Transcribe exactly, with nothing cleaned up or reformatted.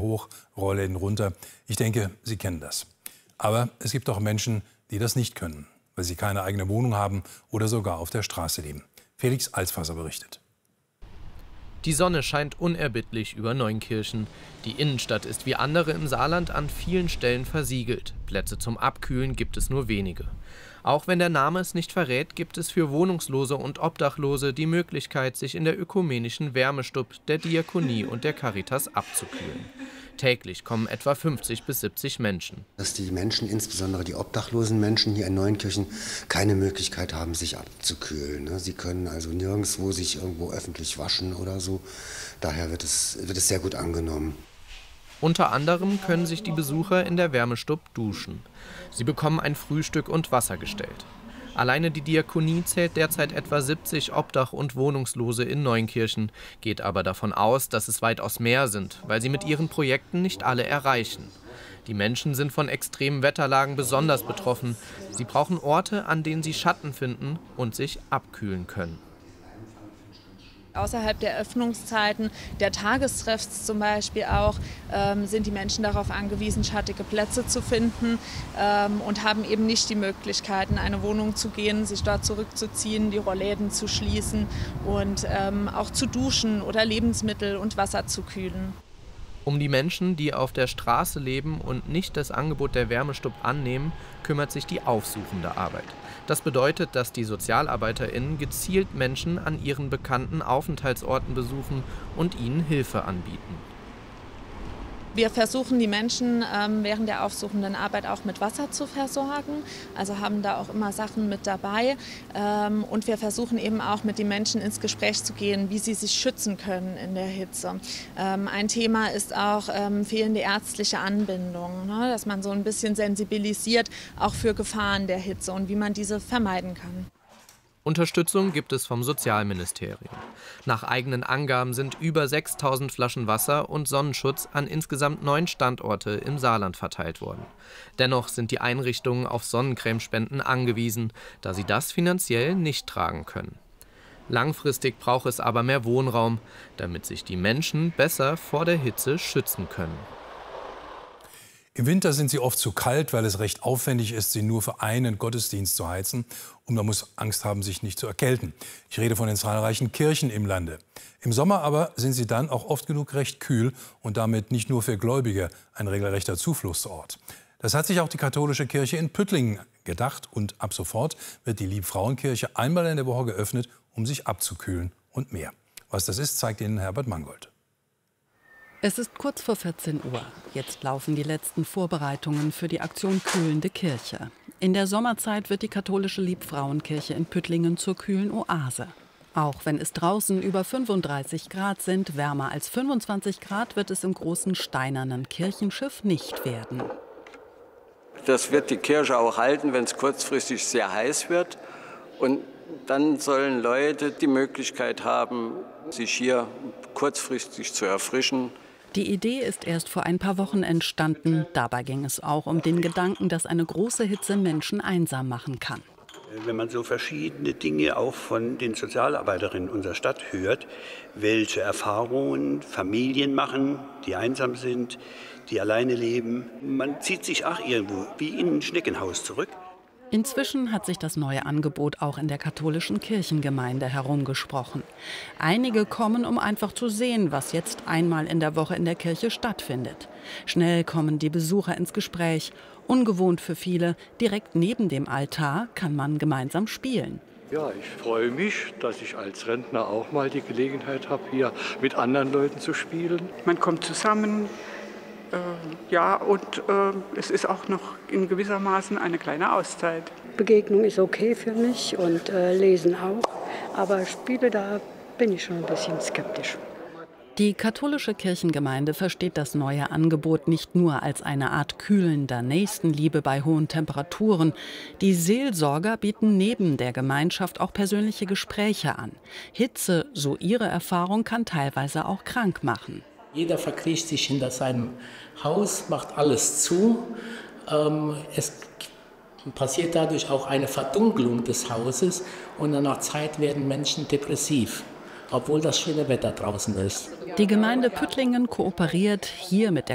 hoch, Rollläden runter. Ich denke, Sie kennen das. Aber es gibt auch Menschen, die das nicht können, weil sie keine eigene Wohnung haben oder sogar auf der Straße leben. Felix Alsfasser berichtet. Die Sonne scheint unerbittlich über Neunkirchen. Die Innenstadt ist wie andere im Saarland an vielen Stellen versiegelt. Plätze zum Abkühlen gibt es nur wenige. Auch wenn der Name es nicht verrät, gibt es für Wohnungslose und Obdachlose die Möglichkeit, sich in der ökumenischen Wärmestub der Diakonie und der Caritas abzukühlen. Täglich kommen etwa fünfzig bis siebzig Menschen. Dass die Menschen, insbesondere die obdachlosen Menschen hier in Neunkirchen, keine Möglichkeit haben, sich abzukühlen. Sie können also nirgendwo sich irgendwo öffentlich waschen oder so. Daher wird es, wird es sehr gut angenommen. Unter anderem können sich die Besucher in der Wärmestub duschen. Sie bekommen ein Frühstück und Wasser gestellt. Alleine die Diakonie zählt derzeit etwa siebzig Obdach- und Wohnungslose in Neunkirchen, geht aber davon aus, dass es weitaus mehr sind, weil sie mit ihren Projekten nicht alle erreichen. Die Menschen sind von extremen Wetterlagen besonders betroffen. Sie brauchen Orte, an denen sie Schatten finden und sich abkühlen können. Außerhalb der Öffnungszeiten, der Tagestreffs zum Beispiel auch, ähm, sind die Menschen darauf angewiesen, schattige Plätze zu finden ähm, und haben eben nicht die Möglichkeit, in eine Wohnung zu gehen, sich dort zurückzuziehen, die Rollläden zu schließen und ähm, auch zu duschen oder Lebensmittel und Wasser zu kühlen. Um die Menschen, die auf der Straße leben und nicht das Angebot der Wärmestub annehmen, kümmert sich die aufsuchende Arbeit. Das bedeutet, dass die SozialarbeiterInnen gezielt Menschen an ihren bekannten Aufenthaltsorten besuchen und ihnen Hilfe anbieten. Wir versuchen, die Menschen ähm, während der aufsuchenden Arbeit auch mit Wasser zu versorgen, also haben da auch immer Sachen mit dabei. Ähm, und wir versuchen eben auch mit den Menschen ins Gespräch zu gehen, wie sie sich schützen können in der Hitze. Ähm, ein Thema ist auch ähm, fehlende ärztliche Anbindung, ne? Dass man so ein bisschen sensibilisiert, auch für Gefahren der Hitze und wie man diese vermeiden kann. Unterstützung gibt es vom Sozialministerium. Nach eigenen Angaben sind über sechstausend Flaschen Wasser und Sonnenschutz an insgesamt neun Standorte im Saarland verteilt worden. Dennoch sind die Einrichtungen auf Sonnencremespenden angewiesen, da sie das finanziell nicht tragen können. Langfristig braucht es aber mehr Wohnraum, damit sich die Menschen besser vor der Hitze schützen können. Im Winter sind sie oft zu kalt, weil es recht aufwendig ist, sie nur für einen Gottesdienst zu heizen. Und man muss Angst haben, sich nicht zu erkälten. Ich rede von den zahlreichen Kirchen im Lande. Im Sommer aber sind sie dann auch oft genug recht kühl und damit nicht nur für Gläubige ein regelrechter Zufluchtsort. Das hat sich auch die katholische Kirche in Püttlingen gedacht. Und ab sofort wird die Liebfrauenkirche einmal in der Woche geöffnet, um sich abzukühlen und mehr. Was das ist, zeigt Ihnen Herbert Mangold. Es ist kurz vor vierzehn Uhr. Jetzt laufen die letzten Vorbereitungen für die Aktion Kühlende Kirche. In der Sommerzeit wird die katholische Liebfrauenkirche in Püttlingen zur kühlen Oase. Auch wenn es draußen über fünfunddreißig Grad sind, wärmer als fünfundzwanzig Grad wird es im großen steinernen Kirchenschiff nicht werden. Das wird die Kirche auch halten, wenn es kurzfristig sehr heiß wird. Und dann sollen Leute die Möglichkeit haben, sich hier kurzfristig zu erfrischen. Die Idee ist erst vor ein paar Wochen entstanden. Dabei ging es auch um den Gedanken, dass eine große Hitze Menschen einsam machen kann. Wenn man so verschiedene Dinge auch von den Sozialarbeiterinnen unserer Stadt hört, welche Erfahrungen Familien machen, die einsam sind, die alleine leben, man zieht sich auch irgendwo wie in ein Schneckenhaus zurück. Inzwischen hat sich das neue Angebot auch in der katholischen Kirchengemeinde herumgesprochen. Einige kommen, um einfach zu sehen, was jetzt einmal in der Woche in der Kirche stattfindet. Schnell kommen die Besucher ins Gespräch. Ungewohnt für viele, direkt neben dem Altar kann man gemeinsam spielen. Ja, ich freue mich, dass ich als Rentner auch mal die Gelegenheit habe, hier mit anderen Leuten zu spielen. Man kommt zusammen. Äh, ja, und äh, es ist auch noch in gewissermaßen eine kleine Auszeit. Begegnung ist okay für mich und äh, Lesen auch, aber Spiele, da bin ich schon ein bisschen skeptisch. Die katholische Kirchengemeinde versteht das neue Angebot nicht nur als eine Art kühlender Nächstenliebe bei hohen Temperaturen. Die Seelsorger bieten neben der Gemeinschaft auch persönliche Gespräche an. Hitze, so ihre Erfahrung, kann teilweise auch krank machen. Jeder verkriecht sich hinter seinem Haus, macht alles zu. Ähm, es passiert dadurch auch eine Verdunkelung des Hauses und nach Zeit werden Menschen depressiv, obwohl das schöne Wetter draußen ist. Die Gemeinde Püttlingen kooperiert hier mit der